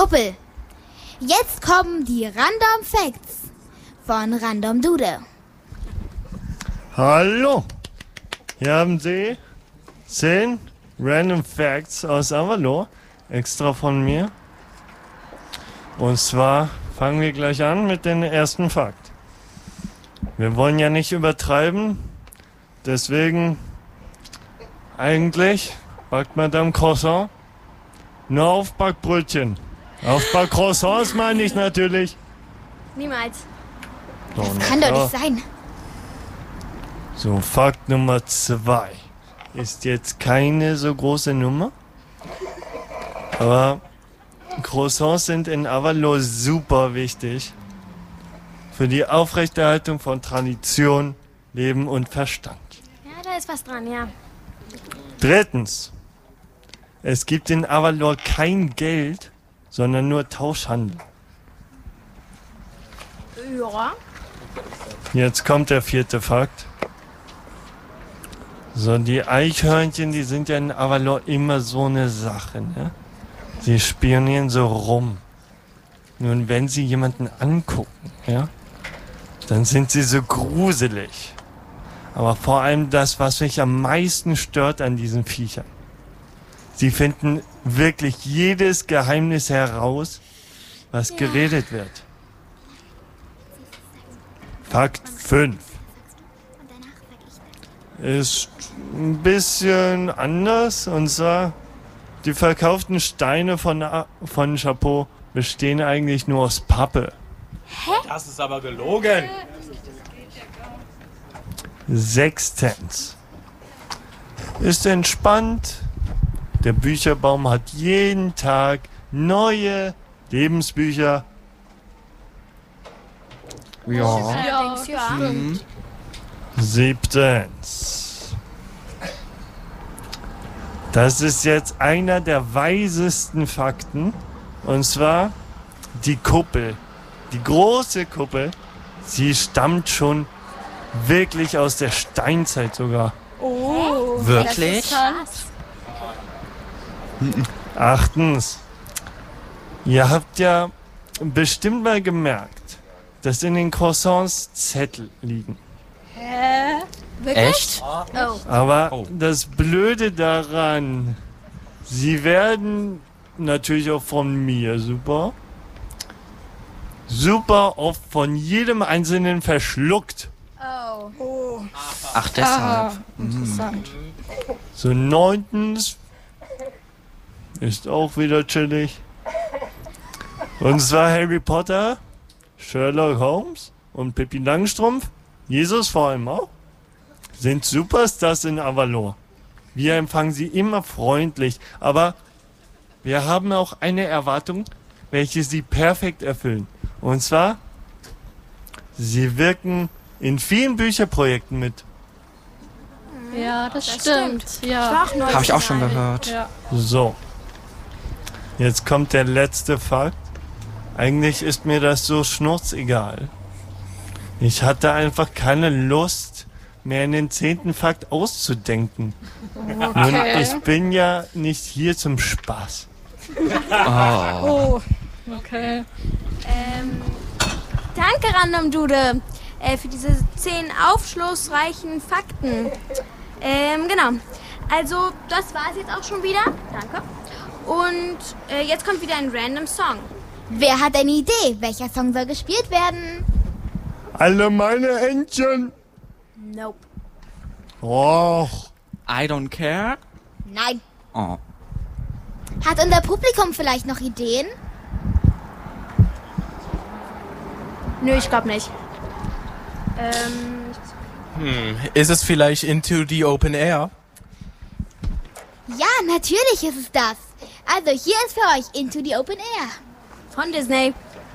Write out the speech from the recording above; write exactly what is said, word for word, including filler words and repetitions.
Kuppel. Jetzt kommen die Random Facts von Random Dude. Hallo, hier haben Sie zehn Random Facts aus Avalor, extra von mir. Und zwar fangen wir gleich an mit dem ersten Fakt. Wir wollen ja nicht übertreiben, deswegen eigentlich backt Madame Croissant nur auf Backbrötchen. Auf Backcroissants meine ich natürlich. Niemals. So, Das kann doch nicht sein. So, Fakt Nummer zwei. Ist jetzt keine so große Nummer. Aber Croissants sind in Avalor super wichtig. Für die Aufrechterhaltung von Tradition, Leben und Verstand. Ja, da ist was dran, ja. Drittens. Es gibt in Avalor kein Geld, sondern nur Tauschhandel. Ja. Jetzt kommt der vierte Fakt. So, die Eichhörnchen, die sind ja in Avalor immer so eine Sache, ne? Sie spionieren so rum. Nun, wenn sie jemanden angucken, ja, dann sind sie so gruselig. Aber vor allem das, was mich am meisten stört an diesen Viechern. Sie finden wirklich jedes Geheimnis heraus, was ja. geredet wird. Fakt fünf. Ist ein bisschen anders, und zwar die verkauften Steine von, von Chapeau bestehen eigentlich nur aus Pappe. Hä? Das ist aber gelogen. Sechstens. Ist entspannt. Der Bücherbaum hat jeden Tag neue Lebensbücher. Ja. Ja, ja. Mhm. Siebtens. Das ist jetzt einer der weisesten Fakten. Und zwar die Kuppel. Die große Kuppel. Sie stammt schon wirklich aus der Steinzeit sogar. Oh. Wirklich? Achtens. Ihr habt ja bestimmt mal gemerkt, dass in den Croissants Zettel liegen. Hä? Echt? Oh. Aber Oh. das Blöde daran, sie werden natürlich auch von mir super, super oft von jedem Einzelnen verschluckt. Oh. Oh. Ach, deshalb. Aha, interessant. So, neuntens ist auch wieder chillig. Und zwar Harry Potter, Sherlock Holmes und Pippi Langstrumpf, Jesus vor allem auch, sind Superstars in Avalor. Wir empfangen sie immer freundlich, aber wir haben auch eine Erwartung, welche sie perfekt erfüllen. Und zwar, sie wirken in vielen Bücherprojekten mit. Ja, das, Das stimmt. stimmt. Ja. Habe ich auch schon gehört. Ja. So, jetzt kommt der letzte Fakt. Eigentlich ist mir das so schnurzegal. Ich hatte einfach keine Lust, mehr in den zehnten Fakt auszudenken. Okay. Nun, ich bin ja nicht hier zum Spaß. Oh. Oh, okay. Ähm, danke, Random Dude, äh, für diese zehn aufschlussreichen Fakten. Ähm, genau. Also, das war es jetzt auch schon wieder. Danke. Und äh, jetzt kommt wieder ein random Song. Wer hat eine Idee? Welcher Song soll gespielt werden? Alle meine Entchen. Nope. Och, I don't care. Nein. Oh. Hat unser Publikum vielleicht noch Ideen? Nö, ich glaube nicht. Ähm, Hm, ist es vielleicht Into the Open Air? Ja, natürlich ist es das. Also hier ist für euch Into the Open Air. von Disney.